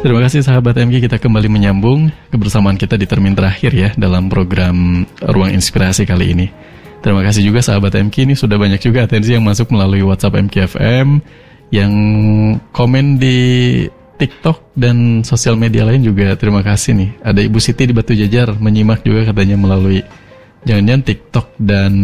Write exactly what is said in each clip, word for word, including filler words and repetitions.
Terima kasih sahabat M G, kita kembali menyambung kebersamaan kita di termin terakhir ya dalam program Ruang Inspirasi kali ini. Terima kasih juga sahabat M K, ini sudah banyak juga atensi yang masuk melalui WhatsApp M K F M, yang komen di TikTok dan sosial media lain juga. Terima kasih nih. Ada Ibu Siti di Batu Jajar menyimak juga katanya melalui jangan-jangan TikTok dan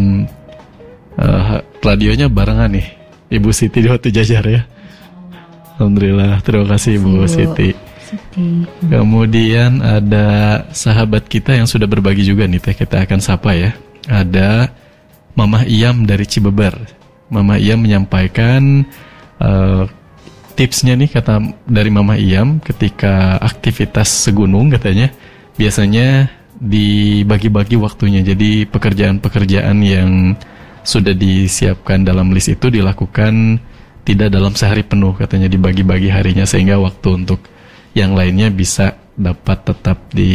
uh, radionya barengan nih. Ibu Siti di Batu Jajar ya. Alhamdulillah, terima kasih Ibu Siti. Siti. Kemudian ada sahabat kita yang sudah berbagi juga nih teh, kita akan sapa ya. Ada Mama Iyam dari Cibeber. Mama Iyam menyampaikan uh, tipsnya nih, kata dari Mama Iyam, ketika aktivitas segunung katanya biasanya dibagi-bagi waktunya. Jadi pekerjaan-pekerjaan yang sudah disiapkan dalam list itu dilakukan tidak dalam sehari penuh, katanya dibagi-bagi harinya sehingga waktu untuk yang lainnya bisa dapat tetap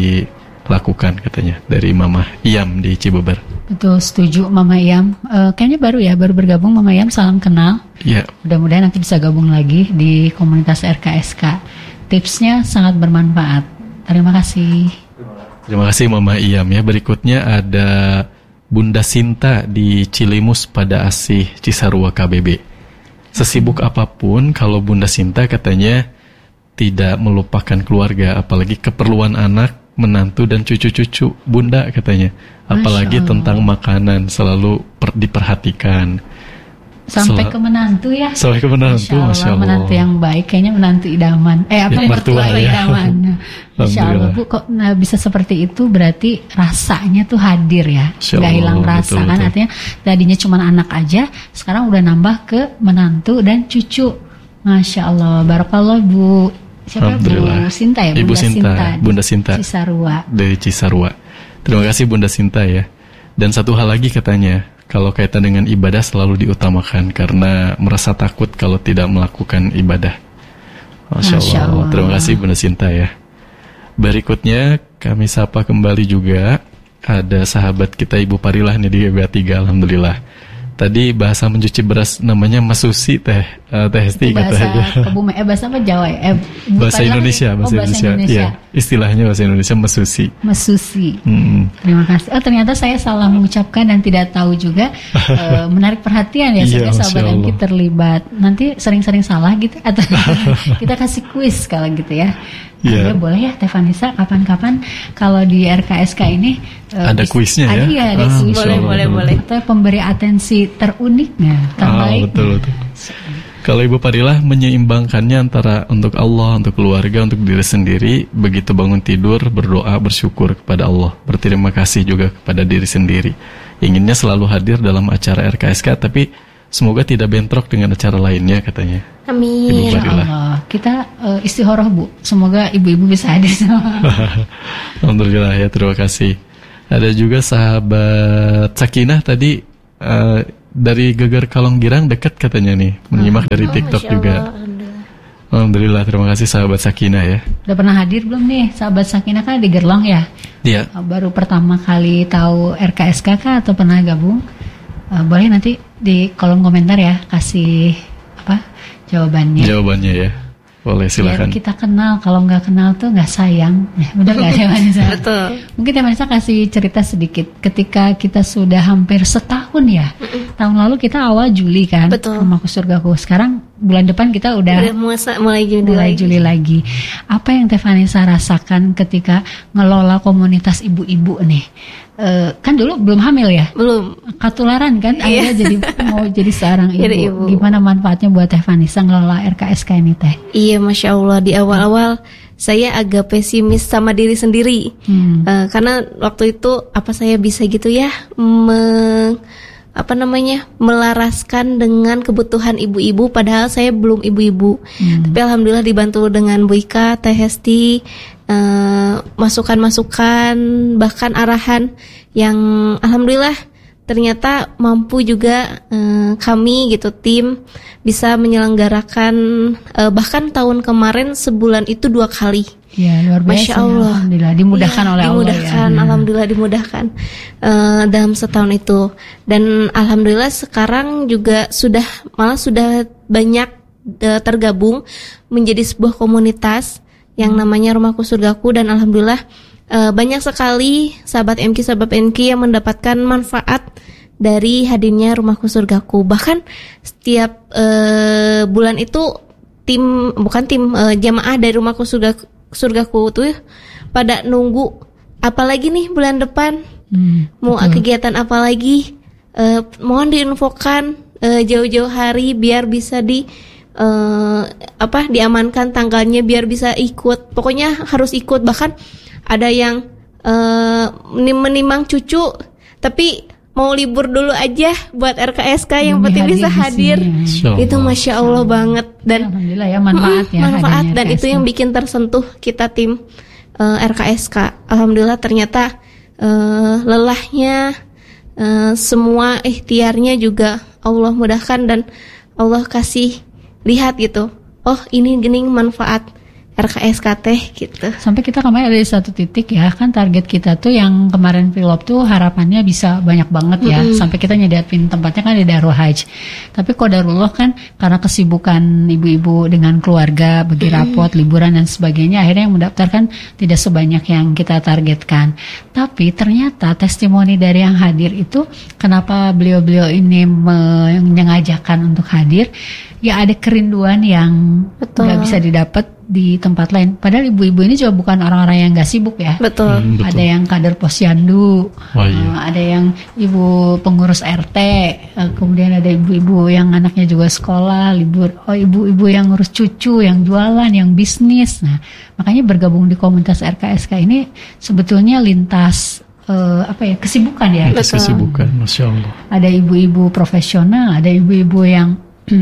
dilakukan, katanya dari Mama Iyam di Cibeber. Betul, setuju Mama Iyam. E, kayaknya baru ya, baru bergabung Mama Iyam, salam kenal. Iya. Mudah-mudahan nanti bisa gabung lagi di komunitas R K S K. Tipsnya sangat bermanfaat. Terima kasih. Terima kasih Mama Iyam ya. Berikutnya ada Bunda Sinta di Cilimus pada Asih Cisarua K B B. Sesibuk apapun, kalau Bunda Sinta katanya tidak melupakan keluarga, apalagi keperluan anak, menantu dan cucu-cucu Bunda katanya. Apalagi tentang makanan selalu per, diperhatikan. Sampai Sel- ke menantu ya. Sampai ke menantu, Masya Allah. Masya Allah. Menantu yang baik, kayaknya menantu idaman. Eh apa ya, mertua ya. idaman. Masya Allah Bu, kok nah, bisa seperti itu, berarti rasanya tuh hadir ya. Gak hilang rasa betul, kan betul. Artinya tadinya cuma anak aja, sekarang udah nambah ke menantu dan cucu. Masya Allah, barakallah Bu. Siapa Bu Sinta ya? Ibu Bunda Sinta, Sinta, Bunda Sinta Cisarua. Dari Cisarua. Terima kasih Bunda Sinta ya. Dan satu hal lagi katanya, kalau kaitan dengan ibadah selalu diutamakan karena merasa takut kalau tidak melakukan ibadah. Masya, Masya Allah. Allah. Terima kasih Bunda Sinta ya. Berikutnya kami sapa kembali juga ada sahabat kita Ibu Parilah nih di G B A tiga, alhamdulillah. Tadi bahasa mencuci beras namanya masusi teh, uh, teh Hesti katanya. Kebumen, eh bahasa apa Jawa ya? Eh, bahasa Indonesia, bahasa, oh, bahasa Indonesia. Indonesia. Ya, istilahnya bahasa Indonesia masusi. Masusi. Hmm. Terima kasih. Oh ternyata saya salah mengucapkan dan tidak tahu juga. uh, menarik perhatian ya, sehingga sahabat M K terlibat. Nanti sering-sering salah gitu atau kita kasih kuis kalau gitu ya. Yeah. Ada boleh ya Teh Vanessa, kapan-kapan kalau di R K S K ini uh, ada kuisnya ya? Ada ya, ada ah, kuis. Boleh, boleh, boleh. Atau pemberi atensi teruniknya, terbaik. Ah, betul, betul. Kalau Ibu Parilah menyeimbangkannya antara untuk Allah, untuk keluarga, untuk diri sendiri. Begitu bangun tidur, berdoa, bersyukur kepada Allah, berterima kasih juga kepada diri sendiri. Inginnya selalu hadir dalam acara R K S K, tapi semoga tidak bentrok dengan acara lainnya katanya. Amin. Ya Allah. Kita uh, istikharah Bu. Semoga ibu-ibu bisa hadir. Alhamdulillah ya, terima kasih. Ada juga sahabat Sakinah tadi uh, dari Geger Kalonggirang dekat katanya nih, menyimak dari TikTok oh, juga. Alhamdulillah. Alhamdulillah, terima kasih sahabat Sakinah ya. Udah pernah hadir belum nih sahabat Sakinah, kan di Gerlong ya? Iya. Baru pertama kali tahu R K S K kah atau pernah gabung? Uh, boleh nanti di kolom komentar ya kasih apa jawabannya. Jawabannya ya. Boleh silakan. Biar kita kenal, kalau nggak kenal tuh nggak sayang. Ya, benar nggak Teh Vanessa? Betul. Mungkin Teh Vanessa kasih cerita sedikit. Ketika kita sudah hampir setahun ya, Mm-mm. tahun lalu kita awal Juli kan, Betul. Rumahku Surgaku. Sekarang bulan depan kita udah, udah muasa, mulai Juli mulai lagi. Juli lagi. Apa yang Teh Vanessa rasakan ketika ngelola komunitas ibu-ibu nih? Uh, kan dulu belum hamil ya? Belum. Ketularan kan? Akhirnya jadi mau jadi seorang ibu. Jadi ibu. Gimana manfaatnya buat Teh Vanessa ngelola R K S K ini Teh? Iya, Masya Allah. Di awal-awal saya agak pesimis sama diri sendiri. Hmm. Uh, karena waktu itu apa saya bisa gitu ya meng, apa namanya melaraskan dengan kebutuhan ibu-ibu, padahal saya belum ibu-ibu. Hmm. Tapi alhamdulillah dibantu dengan Bu Ika, Teh Hesti, uh, masukan-masukan, bahkan arahan yang alhamdulillah ternyata mampu juga uh, kami gitu tim bisa menyelenggarakan uh, bahkan tahun kemarin sebulan itu dua kali. Ya, luar biasa. Masya Allah. Alhamdulillah dimudahkan ya, oleh dimudahkan, Allah ya. Alhamdulillah dimudahkan uh, dalam setahun itu. Dan alhamdulillah sekarang juga sudah malah sudah banyak uh, tergabung menjadi sebuah komunitas yang namanya Rumahku Surgaku, dan alhamdulillah uh, banyak sekali sahabat M Q sahabat M Q yang mendapatkan manfaat dari hadirnya Rumahku Surgaku. Bahkan setiap uh, bulan itu tim bukan tim uh, jamaah dari Rumahku Surgaku, Surgaku tuh pada nunggu apalagi nih bulan depan hmm, mau betul. Kegiatan apa lagi, uh, mohon diinfokan uh, jauh-jauh hari biar bisa di Uh, apa diamankan tanggalnya biar bisa ikut. Pokoknya harus ikut. Bahkan ada yang uh, menimang cucu tapi mau libur dulu aja buat R K S K, yang penting bisa hadir. Itu masya Allah banget, dan alhamdulillah ya manfaat ya manfaat dan itu yang bikin tersentuh kita tim uh, R K S K. Alhamdulillah ternyata uh, lelahnya uh, semua ikhtiarnya juga Allah mudahkan dan Allah kasih lihat gitu, oh ini gening manfaat R K S K teh gitu. Sampai kita kemarin ada di satu titik ya, kan target kita tuh yang kemarin pilot tuh harapannya bisa banyak banget ya, mm-hmm. sampai kita nyediain tempatnya kan di Darul Hajj. Tapi qadarullah kan karena kesibukan ibu-ibu dengan keluarga, bagi rapot, mm-hmm. liburan dan sebagainya, akhirnya yang mendaftarkan tidak sebanyak yang kita targetkan. Tapi ternyata testimoni dari yang hadir itu, kenapa beliau-beliau ini menyengajakan untuk hadir, ya ada kerinduan yang nggak bisa didapat di tempat lain. Padahal ibu-ibu ini juga bukan orang-orang yang nggak sibuk ya. Betul. Hmm, betul. Ada yang kader posyandu, oh, iya. uh, ada yang ibu pengurus R T, uh, kemudian ada ibu-ibu yang anaknya juga sekolah, libur. Oh, ibu-ibu yang ngurus cucu, yang jualan, yang bisnis. Nah, makanya bergabung di komunitas R K S K ini sebetulnya lintas Uh, apa ya kesibukan ya. Betul. Kesibukan, masya Allah. Ada ibu-ibu profesional, ada ibu-ibu yang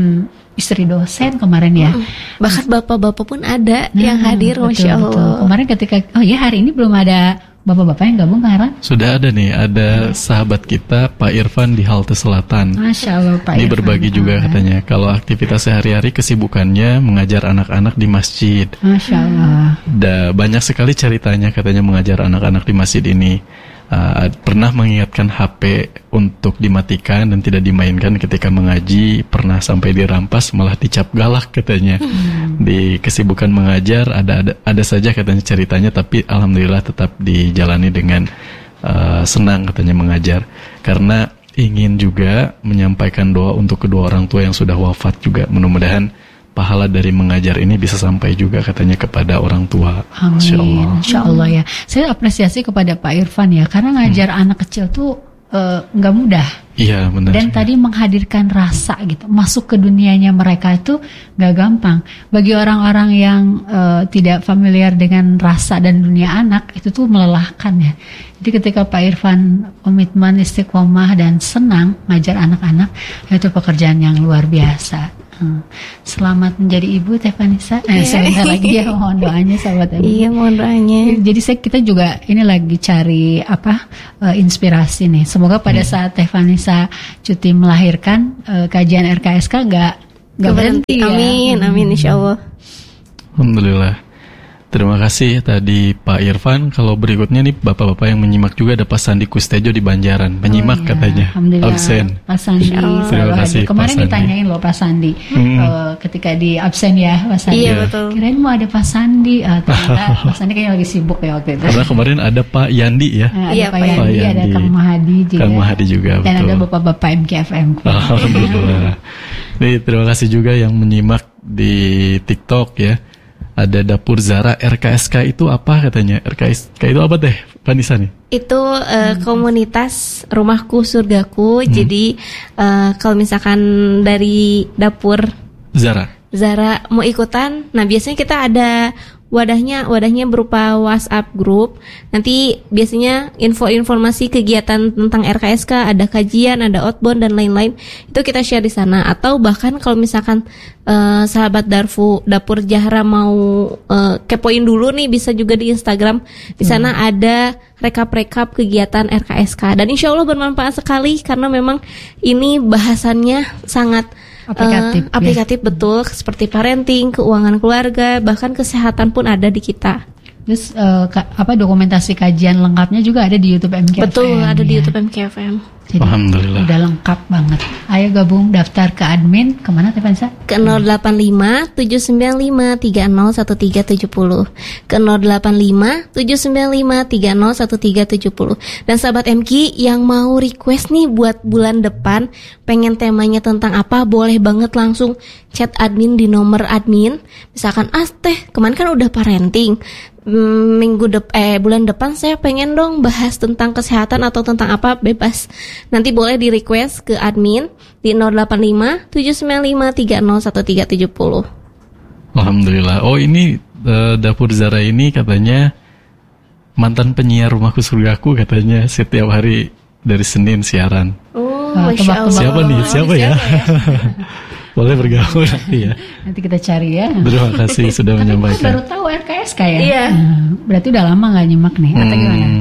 istri dosen kemarin ya. Bahkan bapak-bapak pun ada nah, yang hadir, betul, masya Allah. Betul. Kemarin ketika, oh ya hari ini belum ada bapak-bapak yang gabung kan? Sudah ada nih, ada sahabat kita Pak Irfan di Halte Selatan. Masya Allah Pak Ini Irfan. berbagi juga katanya, kalau aktivitas sehari-hari kesibukannya mengajar anak-anak di masjid. Masya Allah. Da, banyak sekali ceritanya katanya mengajar anak-anak di masjid ini. Uh, pernah mengingatkan H P untuk dimatikan dan tidak dimainkan ketika mengaji, pernah sampai dirampas malah dicap galak katanya. Hmm. Di kesibukan mengajar ada, ada ada saja katanya ceritanya, tapi alhamdulillah tetap dijalani dengan uh, senang katanya mengajar, karena ingin juga menyampaikan doa untuk kedua orang tua yang sudah wafat juga. Mudah-mudahan pahala dari mengajar ini bisa sampai juga katanya kepada orang tua. Amin. Insya Allah. Insya Allah ya. Saya apresiasi kepada Pak Irfan ya, karena ngajar hmm. anak kecil tuh nggak uh, mudah. Iya benar. Dan tadi menghadirkan rasa gitu, masuk ke dunianya mereka itu nggak gampang. Bagi orang-orang yang uh, tidak familiar dengan rasa dan dunia anak, itu tuh melelahkan ya. Jadi ketika Pak Irfan komitmen, istiqomah dan senang ngajar anak-anak, itu pekerjaan yang luar biasa. Hmm. Selamat menjadi ibu Teh Vanessa. Eh, sebentar lagi ya, mohon doanya sahabat ibu. Iya, mohon doanya. Jadi saya kita juga ini lagi cari apa uh, inspirasi nih. Semoga pada hmm. saat Teh Vanessa cuti melahirkan, uh, kajian R K S K nggak nggak berhenti. Amin, ya. Amin, insya Allah. Alhamdulillah. Terima kasih tadi Pak Irfan. Kalau berikutnya nih bapak-bapak yang menyimak juga ada Pak Sandi Kustejo di Banjaran. Menyimak oh, iya. katanya. Alhamdulillah. Absen. Pak Sandi. Terima kasih. Kemarin ditanyain loh Pak Sandi. Hmm. Uh, ketika di absen ya Pak Sandi. Iya betul. Kirain mau ada Pak Sandi. Uh, ternyata Pak Sandi kayaknya lagi sibuk ya waktu itu. Karena kemarin ada Pak Yandi ya. Uh, ada iya, Pak Yandi, Yandi, ada Kang Mahadi juga. Kang Mahadi juga. Dan betul. ada bapak-bapak M K F M. Alhamdulillah. Nih terima kasih juga yang menyimak di TikTok ya. Ada Dapur Zara. R K S K itu apa katanya? R K S K itu apa teh, Vanessa nih? Itu uh, hmm. komunitas Rumahku Surgaku. Hmm. Jadi uh, kalau misalkan dari Dapur Zara Zara mau ikutan, nah biasanya kita ada wadahnya, wadahnya berupa WhatsApp group. Nanti biasanya info-informasi kegiatan tentang R K S K, ada kajian, ada outbound dan lain-lain. Itu kita share di sana. Atau bahkan kalau misalkan uh, sahabat Darfu Dapur Jahra mau uh, kepoin dulu nih, bisa juga di Instagram. Di sana hmm. ada rekap-rekap kegiatan R K S K. Dan insya Allah bermanfaat sekali karena memang ini bahasannya sangat aplikatif, uh, aplikatif ya. Betul, seperti parenting, keuangan keluarga, bahkan kesehatan pun ada di kita. Terus uh, ka- apa dokumentasi kajian lengkapnya juga ada di YouTube M K F M. Betul, ada ya. di YouTube M K F M. Jadi alhamdulillah udah lengkap banget. Ayo gabung daftar ke admin. Kemana Teh Vanessa? Ke nol delapan lima tujuh sembilan lima tiga nol satu tiga tujuh nol. Ke nol delapan lima tujuh sembilan lima tiga nol satu tiga tujuh nol. Dan sahabat M K yang mau request nih buat bulan depan, pengen temanya tentang apa, boleh banget langsung chat admin di nomor admin. Misalkan, ah Teh kemarin kan udah parenting, minggu dep eh bulan depan saya pengen dong bahas tentang kesehatan atau tentang apa, bebas. Nanti boleh di request ke admin di nol delapan lima tujuh sembilan lima tiga nol satu tiga tujuh nol. Alhamdulillah. Oh ini uh, Dapur Zara ini katanya mantan penyiar Rumahku Surgaku, katanya setiap hari dari Senin siaran. Oh, Masya Allah. Siapa nih? Siapa ya? Boleh bergabung nanti ya. Nanti kita cari ya. Terima kasih sudah menyampaikan. Baru tahu R K S K ya? Iya. Hmm, berarti udah lama nggak nyimak nih, atau hmm. gimana?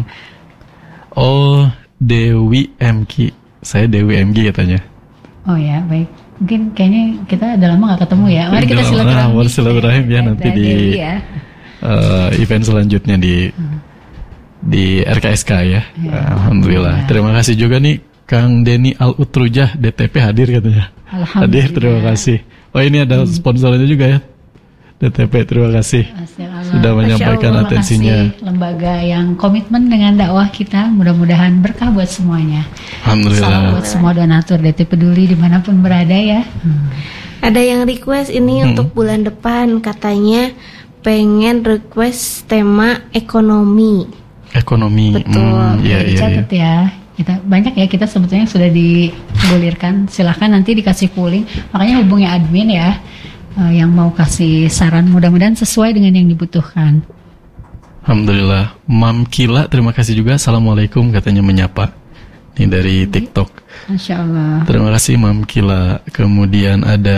Oh, Dewi M K. Saya Dewi M K katanya. Oh ya, baik. Mungkin kayaknya kita udah lama nggak ketemu ya. Mari kita silaturahmi. Mari silaturahim ya nanti di ya. Uh, event selanjutnya di hmm. di R K S K ya. ya Alhamdulillah. Ya. Terima kasih juga nih Kang Denny Al Utrujah D T P hadir katanya. Hadir, terima kasih. Oh ini ada sponsornya juga ya, D T P, terima kasih sudah menyampaikan Allah, atensinya. Lembaga yang komitmen dengan dakwah kita, mudah-mudahan berkah buat semuanya. Alhamdulillah. Salam buat semua donatur D T Peduli dimanapun berada ya. Hmm. Ada yang request ini hmm. untuk bulan depan, katanya pengen request tema ekonomi. Ekonomi. Betul. Hmm, ya, dicatat ya. ya. Kita banyak ya, kita sebetulnya sudah digulirkan. Silahkan nanti dikasih pooling. Makanya hubungi admin ya, uh, yang mau kasih saran, mudah-mudahan sesuai dengan yang dibutuhkan. Alhamdulillah. Mam Kila terima kasih juga. Assalamualaikum katanya menyapa. Ini dari TikTok. Masya Allah. Terima kasih Mam Kila. Kemudian ada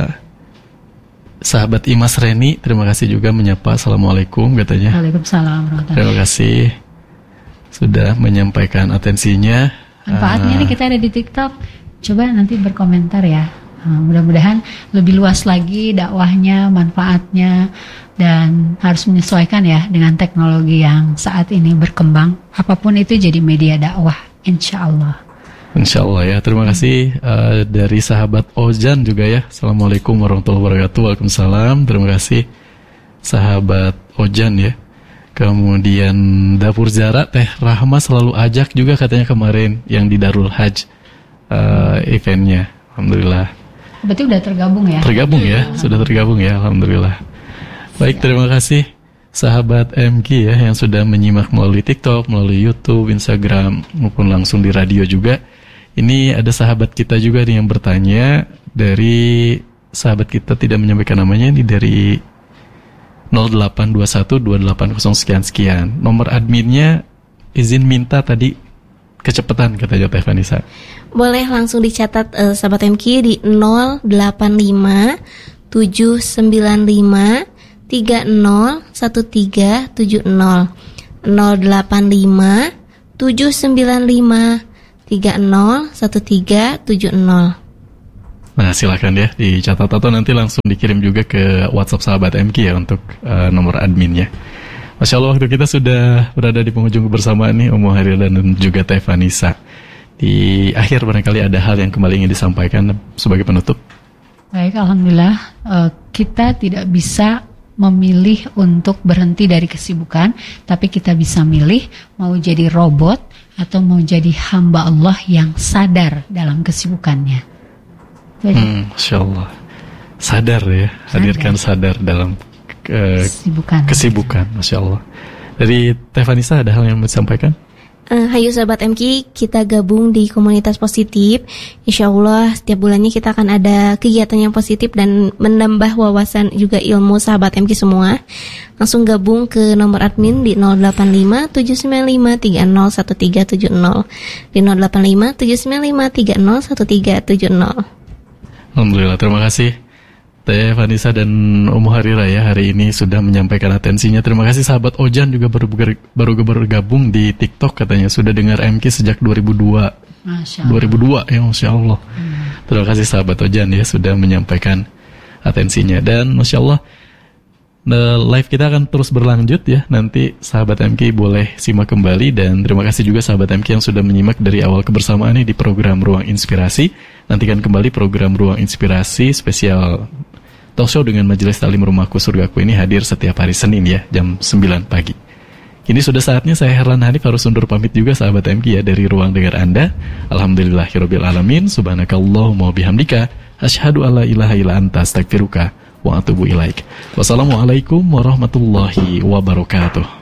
sahabat Imas Reni, terima kasih juga menyapa. Assalamualaikum katanya. Waalaikumsalam. Terima kasih sudah menyampaikan atensinya. Manfaatnya uh, nih kita ada di TikTok. Coba nanti berkomentar ya. Uh, mudah-mudahan lebih luas lagi dakwahnya, manfaatnya, dan harus menyesuaikan ya dengan teknologi yang saat ini berkembang. Apapun itu jadi media dakwah, insya Allah. Insya Allah ya. Terima kasih uh, dari sahabat Ojan juga ya. Assalamualaikum warahmatullahi wabarakatuh. Waalaikumsalam. Terima kasih sahabat Ojan ya. Kemudian Dapur Zara Teh Rahma selalu ajak juga katanya kemarin yang di Darul Hajj uh, eventnya. Alhamdulillah. Berarti udah tergabung ya? Tergabung ya, sudah tergabung ya. Alhamdulillah. Baik, terima kasih sahabat M K ya yang sudah menyimak melalui TikTok, melalui YouTube, Instagram maupun langsung di radio juga. Ini ada sahabat kita juga nih yang bertanya, dari sahabat kita tidak menyampaikan namanya, ini dari nol delapan dua satu dua delapan nol sekian sekian. Nomor adminnya izin minta tadi kecepatan katanya Teh Vanessa. Boleh langsung dicatat uh, sahabat M K di nol delapan lima tujuh sembilan lima tiga nol satu tiga tujuh nol. nol delapan lima tujuh sembilan lima tiga nol satu tiga tujuh nol. Nah silakan ya dicatat atau nanti langsung dikirim juga ke WhatsApp sahabat M K ya untuk uh, nomor adminnya. Masya Allah, waktu kita sudah berada di penghujung kebersamaan nih, Ummu Hairila dan juga Teh Vanessa. Di akhir barangkali ada hal yang kembali ingin disampaikan sebagai penutup. Baik, Alhamdulillah uh, kita tidak bisa memilih untuk berhenti dari kesibukan, tapi kita bisa milih mau jadi robot atau mau jadi hamba Allah yang sadar dalam kesibukannya. Hmm, Masya Allah. Sadar ya, sadar. Hadirkan sadar dalam uh, kesibukan. kesibukan, Masya Allah. Dari Teh Vanessa ada hal yang mau disampaikan? Uh, hayu sahabat M K, kita gabung di komunitas positif. Insya Allah setiap bulannya kita akan ada kegiatan yang positif dan menambah wawasan juga ilmu sahabat M K semua. Langsung gabung ke nomor admin di nol delapan lima tujuh sembilan lima tiga nol satu tiga tujuh nol, di nol delapan lima tujuh sembilan lima tiga nol satu tiga tujuh nol. Alhamdulillah, terima kasih Teh Vanessa dan Ummu Hairila ya hari ini sudah menyampaikan atensinya. Terima kasih sahabat Ojan juga baru baru bergabung di TikTok, katanya sudah dengar M K sejak dua ribu dua. Masya Allah. dua ribu dua ya, Masya Allah. Hmm. Terima kasih sahabat Ojan ya sudah menyampaikan atensinya. Dan Masya Allah Nah, live kita akan terus berlanjut ya. Nanti sahabat M K boleh simak kembali. Dan terima kasih juga sahabat M K yang sudah menyimak dari awal kebersamaan ini di program Ruang Inspirasi. Nantikan kembali program Ruang Inspirasi spesial talk show dengan Majelis Taklim Rumahku Surgaku ini hadir setiap hari Senin ya, jam sembilan pagi. Kini sudah saatnya saya Herlan Hanif harus undur pamit juga sahabat M K ya dari Ruang Dengar Anda. Alhamdulillahirabbil alamin. Subhanakallahumma bihamdika asyhadu alla ilaha illa anta astaghfiruka wa atubu ilaik. Wassalamualaikum warahmatullahi wabarakatuh.